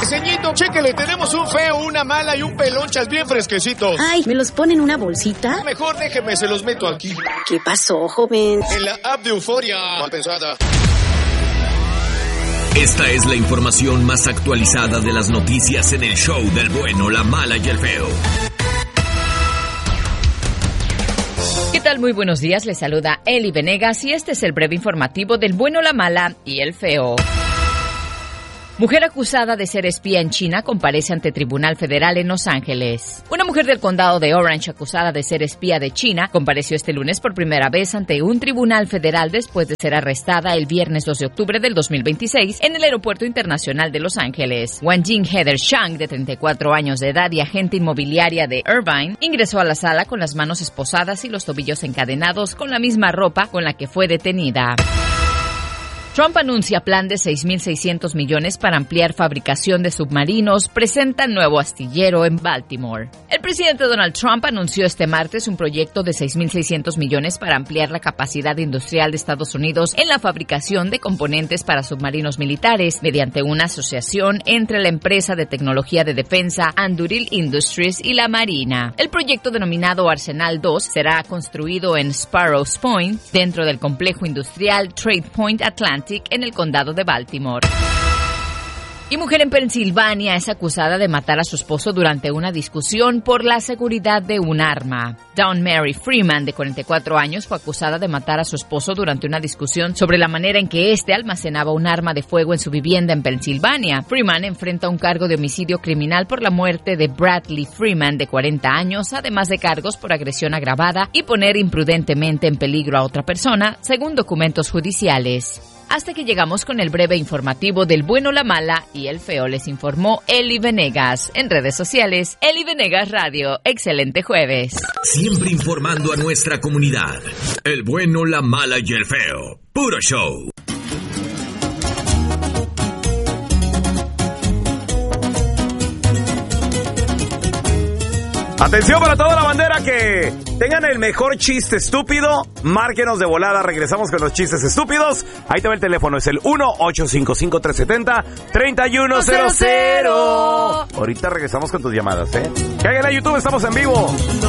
ceñito. Chéquele, tenemos un feo, una mala y un pelonchas bien fresquecitos. Ay, ¿me los pone en una bolsita? Mejor déjeme, se los meto aquí. ¿Qué pasó, joven? En la app de Euforia. Mal pensada. Esta es la información más actualizada de las noticias en el show del bueno, la mala y el feo. ¿Qué tal? Muy buenos días, les saluda Eli Venegas y este es el breve informativo del bueno, la mala y el feo. Mujer acusada de ser espía en China comparece ante Tribunal Federal en Los Ángeles. Una mujer del condado de Orange acusada de ser espía de China compareció este lunes por primera vez ante un tribunal federal después de ser arrestada el viernes 2 de octubre del 2026 en el Aeropuerto Internacional de Los Ángeles. Wanjing Heather Shang, de 34 años de edad y agente inmobiliaria de Irvine, ingresó a la sala con las manos esposadas y los tobillos encadenados con la misma ropa con la que fue detenida. Trump anuncia plan de $6,600 millones para ampliar fabricación de submarinos, presenta nuevo astillero en Baltimore. El presidente Donald Trump anunció este martes un proyecto de $6,600 millones para ampliar la capacidad industrial de Estados Unidos en la fabricación de componentes para submarinos militares mediante una asociación entre la empresa de tecnología de defensa Anduril Industries y la Marina. El proyecto denominado Arsenal 2 será construido en Sparrows Point, dentro del complejo industrial Trade Point Atlantic, en el condado de Baltimore. Y mujer en Pensilvania es acusada de matar a su esposo durante una discusión por la seguridad de un arma. Dawn Mary Freeman, de 44 años, fue acusada de matar a su esposo durante una discusión sobre la manera en que éste almacenaba un arma de fuego en su vivienda en Pensilvania. Freeman enfrenta un cargo de homicidio criminal por la muerte de Bradley Freeman, de 40 años, además de cargos por agresión agravada y poner imprudentemente en peligro a otra persona, según documentos judiciales. Hasta que llegamos con el breve informativo del bueno, la mala y el feo, les informó Eli Venegas. En redes sociales, Eli Venegas Radio. Excelente jueves. Siempre informando a nuestra comunidad. El bueno, la mala y el feo. Puro show. Atención para toda la bandera que tengan el mejor chiste estúpido. Márquenos de volada. Regresamos con los chistes estúpidos. Ahí te va el teléfono. Es el 1-855-370-3100. Ahorita regresamos con tus llamadas, ¿eh? Cáiganle a YouTube. Estamos en vivo.